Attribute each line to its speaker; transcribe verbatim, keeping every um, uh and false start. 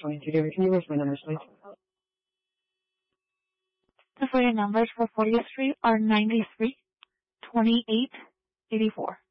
Speaker 1: twenty-two. David, can you repeat my numbers, please?
Speaker 2: The Freedom numbers for fortieth Street are ninety-three, twenty-eight, eighty-four.